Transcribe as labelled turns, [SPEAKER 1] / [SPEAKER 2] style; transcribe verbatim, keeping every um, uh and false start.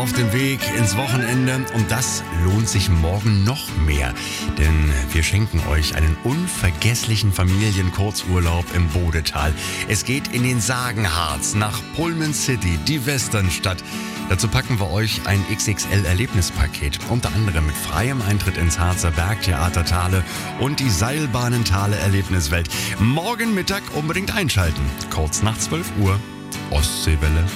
[SPEAKER 1] auf dem Weg ins Wochenende und das lohnt sich morgen noch mehr, denn wir schenken euch einen unvergesslichen Familienkurzurlaub im Bodetal. Es geht in den Sagenharz nach Pullman City, die Westernstadt. Dazu packen wir euch ein X X L-Erlebnispaket, unter anderem mit freiem Eintritt ins Harzer Bergtheater Thale und die Seilbahnen Thale Erlebniswelt. Morgen Mittag unbedingt einschalten, kurz nach zwölf Uhr. Ostseewelle.